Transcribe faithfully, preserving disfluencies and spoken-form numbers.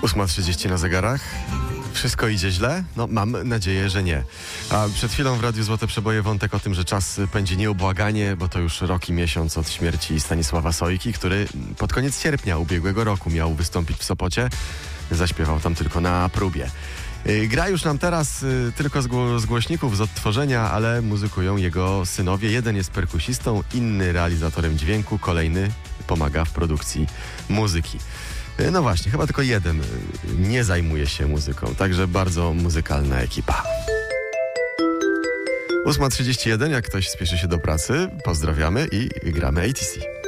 ósma trzydzieści na zegarach. Wszystko idzie źle? No, mam nadzieję, że nie. A przed chwilą w Radiu Złote Przeboje wątek o tym, że czas pędzi nieubłaganie, bo to już rok i miesiąc od śmierci Stanisława Sojki, który pod koniec sierpnia ubiegłego roku miał wystąpić w Sopocie. Zaśpiewał tam tylko na próbie. Gra już nam teraz tylko z, gło- z głośników, z odtworzenia, ale muzykują jego synowie. Jeden jest perkusistą, inny realizatorem dźwięku, kolejny pomaga w produkcji muzyki. No właśnie, chyba tylko jeden nie zajmuje się muzyką, także bardzo muzykalna ekipa. ósma trzydzieści jeden, jak ktoś spieszy się do pracy, pozdrawiamy i gramy A T C.